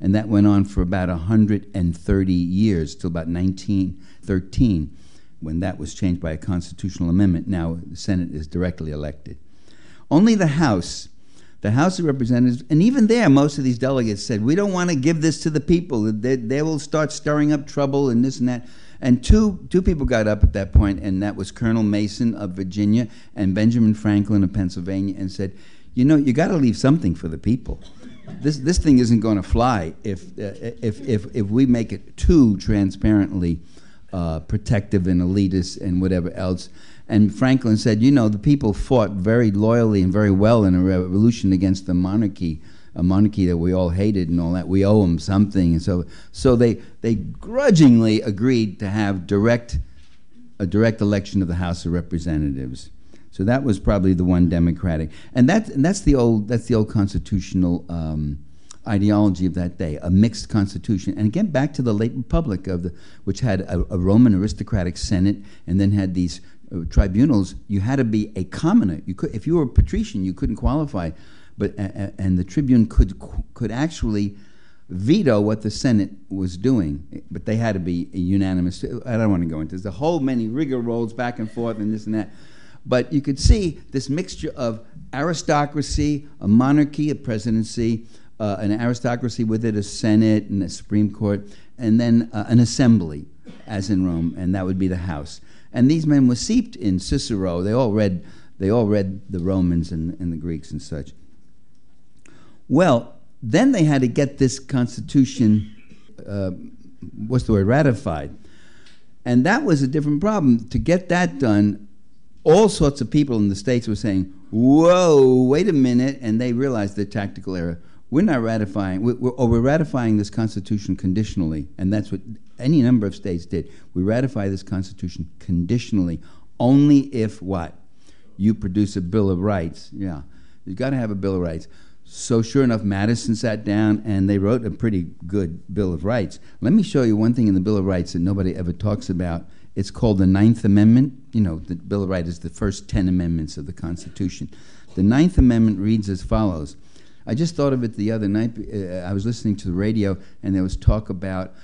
And that went on for about 130 years, till about 1913, when that was changed by a constitutional amendment. Now the Senate is directly elected. Only the House of Representatives, and even there, most of these delegates said, we don't want to give this to the people. They will start stirring up trouble and this and that. And two people got up at that point, and that was Colonel Mason of Virginia and Benjamin Franklin of Pennsylvania, and said, you know, you got to leave something for the people. This thing isn't going to fly if we make it too transparently protective and elitist and whatever else. And Franklin said, you know, the people fought very loyally and very well in a revolution against the monarchy, a monarchy that we all hated and all that. We owe them something. And so they grudgingly agreed to have a direct election of the House of Representatives. So that was probably the one Democratic. And that's the old constitutional ideology of that day, a mixed constitution. And again, back to the late Republic, which had a Roman aristocratic Senate and then had these tribunals. You had to be a commoner. If you were a patrician, you couldn't qualify. And the tribune could actually veto what the Senate was doing, but they had to be unanimous. I don't want to go into this. The whole many rigmaroles back and forth and this and that. But you could see this mixture of aristocracy, a monarchy, a presidency, an aristocracy with it, a Senate and a Supreme Court, and then an assembly, as in Rome, and that would be the House. And these men were steeped in Cicero. They all read the Romans and the Greeks and such. Well, then they had to get this constitution, ratified. And that was a different problem. To get that done, all sorts of people in the States were saying, whoa, wait a minute, and they realized their tactical error. We're not ratifying, we're ratifying this Constitution conditionally, and that's what any number of states did. We ratify this Constitution conditionally, only if what? You produce a Bill of Rights. Yeah, you've got to have a Bill of Rights. So sure enough, Madison sat down, and they wrote a pretty good Bill of Rights. Let me show you one thing in the Bill of Rights that nobody ever talks about. It's called the Ninth Amendment. You know, the Bill of Rights is the first 10 amendments of the Constitution. The Ninth Amendment reads as follows. I just thought of it the other night. I was listening to the radio, and there was talk about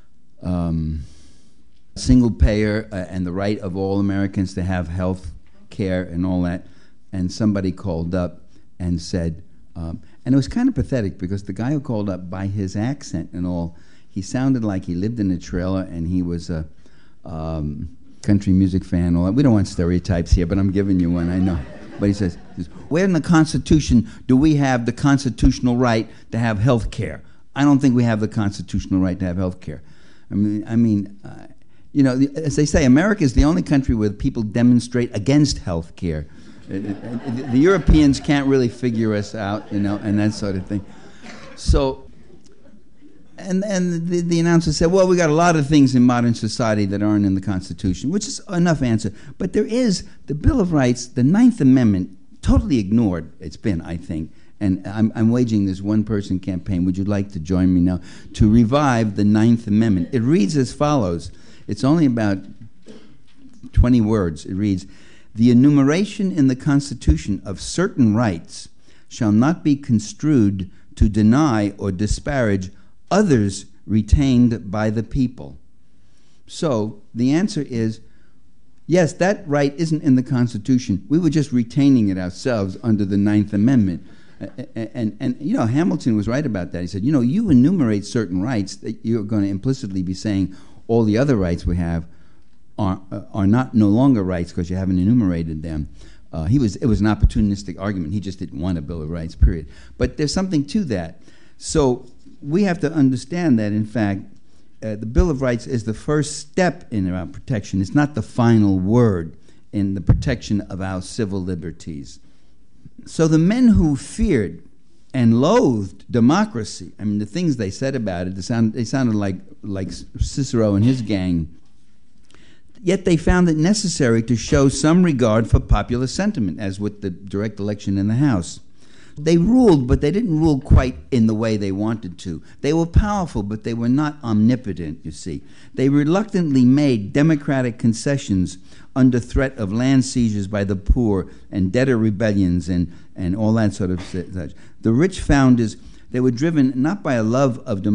single payer and the right of all Americans to have health care and all that. And somebody called up and said, and it was kind of pathetic because the guy who called up, by his accent and all, he sounded like he lived in a trailer and he was a country music fan and all that. We don't want stereotypes here, but I'm giving you one, I know. But he says, where in the Constitution do we have the constitutional right to have health care? I don't think we have the constitutional right to have health care. I mean, you know, as they say, America is the only country where people demonstrate against health care. The Europeans can't really figure us out, you know, and that sort of thing. So, and the announcer said, well, we got a lot of things in modern society that aren't in the Constitution, which is enough answer. But there is the Bill of Rights, the Ninth Amendment, totally ignored. It's been, I think. And I'm waging this one-person campaign. Would you like to join me now to revive the Ninth Amendment? It reads as follows. It's only about 20 words. It reads, the enumeration in the Constitution of certain rights shall not be construed to deny or disparage others retained by the people. So the answer is, yes, that right isn't in the Constitution. We were just retaining it ourselves under the Ninth Amendment. And you know, Hamilton was right about that. He said, you know, you enumerate certain rights that you're going to implicitly be saying all the other rights we have are no longer rights because you haven't enumerated them. It was an opportunistic argument. He just didn't want a Bill of Rights, period. But there's something to that. So we have to understand that, in fact, the Bill of Rights is the first step in our protection. It's not the final word in the protection of our civil liberties. So the men who feared and loathed democracy, I mean, the things they said about it, they sounded like Cicero and his gang. Yet they found it necessary to show some regard for popular sentiment, as with the direct election in the House. They ruled, but they didn't rule quite in the way they wanted to. They were powerful, but they were not omnipotent, you see. They reluctantly made democratic concessions under threat of land seizures by the poor and debtor rebellions and all that sort of such. The rich founders, they were driven not by a love of democracy,